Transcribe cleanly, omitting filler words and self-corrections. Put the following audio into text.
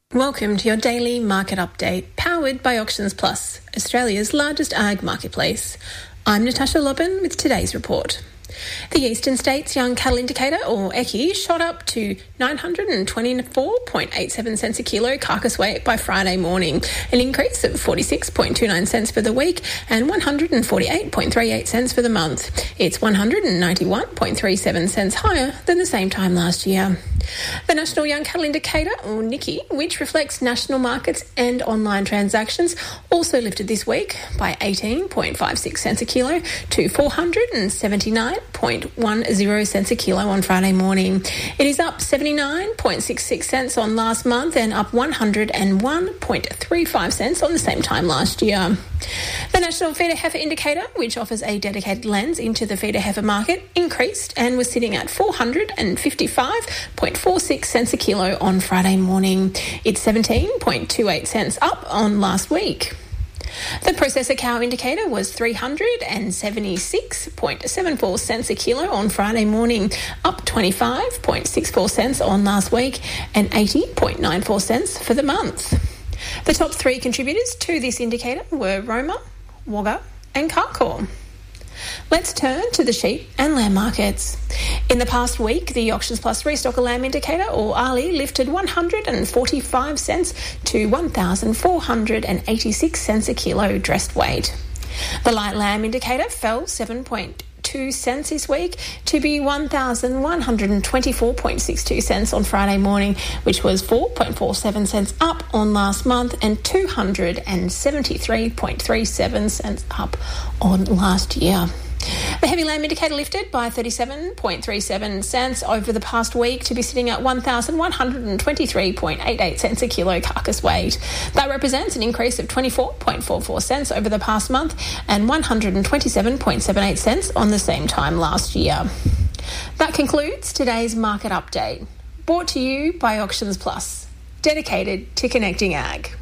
Welcome to your daily market update, powered by Auctions Plus, Australia's largest ag marketplace. I'm Natasha Lobban with today's report. The Eastern States Young Cattle Indicator, or EYCI, shot up to 924.87 cents a kilo carcass weight by Friday morning, an increase of 46.29 cents for the week and 148.38 cents for the month. It's 191.37 cents higher than the same time last year. The National Young Cattle Indicator, or NYCI, which reflects national markets and online transactions, also lifted this week by 18.56 cents a kilo to 479.10 cents a kilo on Friday morning. It is up 79.66 cents on last month and up 101.35 cents on the same time last year. The National Feeder Heifer Indicator, which offers a dedicated lens into the feeder heifer market, increased and was sitting at 455.46 cents a kilo on Friday morning. It's 17.28 cents up on last week. The Processor Cow Indicator was 376.74 cents a kilo on Friday morning, up 25.64 cents on last week and 80.94 cents for the month. The top three contributors to this indicator were Roma, Wagga and Carcoar. Let's turn to the sheep and lamb markets. In the past week, the Auctions Plus Restocker Lamb Indicator, or ARLI, lifted 145 cents to 1,486 cents a kilo dressed weight. The Light Lamb Indicator fell 7.2 cents this week to be 1,124.62 cents on Friday morning, which was 4.47 cents up on last month and 273.37 cents up on last year. The Heavy Lamb Indicator lifted by 37.37 cents over the past week to be sitting at 1,123.88 cents a kilo carcass weight. That represents an increase of 24.44 cents over the past month and 127.78 cents on the same time last year. That concludes today's market update, brought to you by Auctions Plus, dedicated to connecting ag.